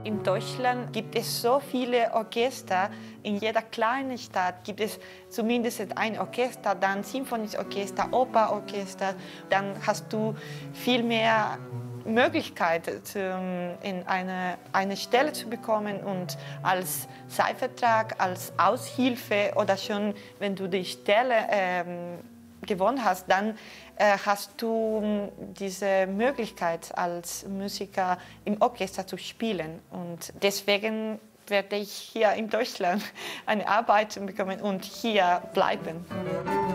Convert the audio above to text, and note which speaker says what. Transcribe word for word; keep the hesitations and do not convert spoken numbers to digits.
Speaker 1: In Deutschland gibt es so viele Orchester. In jeder kleinen Stadt gibt es zumindest ein Orchester, dann Symphonisches Orchester, Operorchester. Dann hast du viel mehr Möglichkeiten, in eine, eine Stelle zu bekommen und als Zeitvertrag, als Aushilfe oder schon, wenn du die Stelle ähm, gewonnen hast, dann äh, hast du diese Möglichkeit als Musiker im Orchester zu spielen. Und deswegen werde ich hier in Deutschland eine Arbeit bekommen und hier bleiben.